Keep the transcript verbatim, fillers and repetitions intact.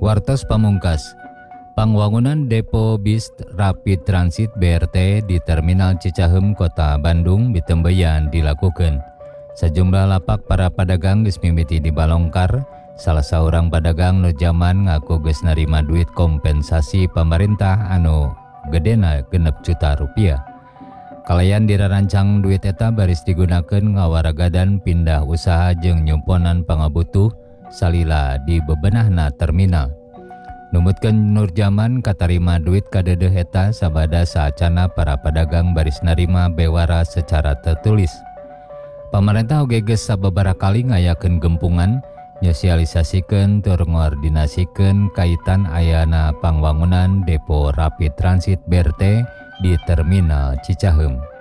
Wartos pamungkas, pangwangunan depo bis Rapid Transit B R T di Terminal Cicaheum, Kota Bandung Bitembeyan dilakukan. Sejumlah lapak para pedagang geus mimiti dibalongkar. Salah seorang pedagang nu zaman ngaku geus narima duit kompensasi pemerintah anu gedena genep juta rupiah. Kalayan dirarancang duit eta baris digunakeun ngawaragadan pindah usaha jeung nyumponan pangabutuh salila di bebenahna terminal. Numutkeun Nurjaman katarima duit kadeudeung eta sabada saacana para pedagang baris narima bewara secara tertulis. Pemerintah oge geus sababaraha kali ngayakeun gempungan nyosialisasikeun tur ngoordinasikeun kaitan ayana pangwangunan depo Rapid Transit B R T di Terminal Cicaheum.